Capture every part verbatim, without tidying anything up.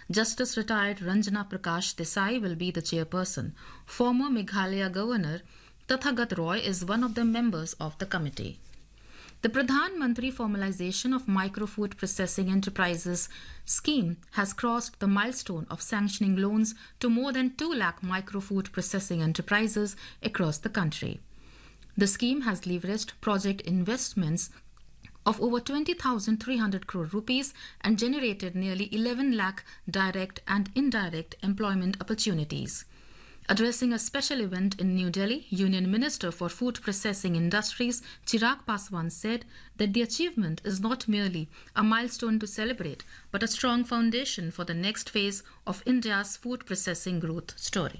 Justice retired Ranjana Prakash Desai will be the chairperson. Former Meghalaya Governor Tathagat Roy is one of the members of the committee. The Pradhan Mantri Formalization of Micro-Food Processing Enterprises scheme has crossed the milestone of sanctioning loans to more than two lakh micro-food processing enterprises across the country. The scheme has leveraged project investments of over twenty thousand three hundred crore rupees and generated nearly eleven lakh direct and indirect employment opportunities. Addressing a special event in New Delhi, Union Minister for Food Processing Industries Chirag Paswan said that the achievement is not merely a milestone to celebrate, but a strong foundation for the next phase of India's food processing growth story.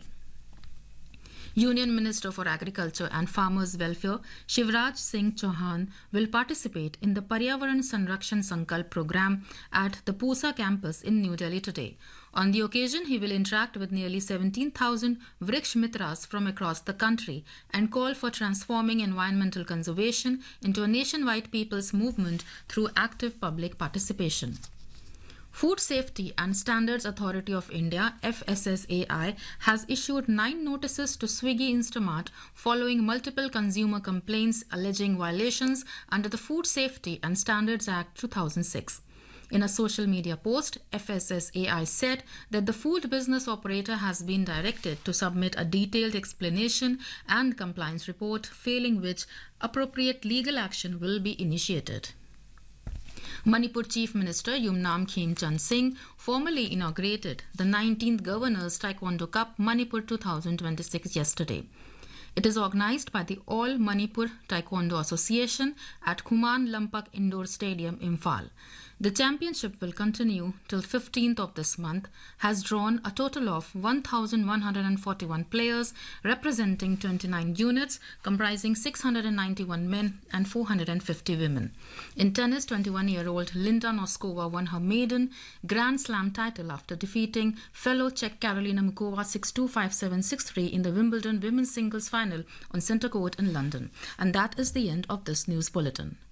Union Minister for Agriculture and Farmers Welfare Shivraj Singh Chauhan will participate in the Paryavaran Sanrakshan Sankalp program at the Pusa campus in New Delhi today. On the occasion, he will interact with nearly seventeen thousand Vriksh Mitras from across the country and call for transforming environmental conservation into a nationwide people's movement through active public participation. Food Safety and Standards Authority of India F S S A I has issued nine notices to Swiggy Instamart following multiple consumer complaints alleging violations under the Food Safety and Standards Act two thousand six. In a social media post, F S S A I said that the food business operator has been directed to submit a detailed explanation and compliance report, failing which appropriate legal action will be initiated. Manipur Chief Minister Yumnam Khemchand Singh formally inaugurated the nineteenth Governors Taekwondo Cup Manipur two thousand twenty-six yesterday. It is organised by the All Manipur Taekwondo Association at Khuman Lampak Indoor Stadium, Imphal. The championship will continue till fifteenth of this month, has drawn a total of one thousand one hundred forty-one players representing twenty-nine units comprising six hundred ninety-one men and four hundred fifty women. In tennis, twenty-one-year-old Linda Noskova won her maiden Grand Slam title after defeating fellow Czech Karolina Mukova six two, five seven, six three in the Wimbledon women's singles final on centre court in London. And that is the end of this news bulletin.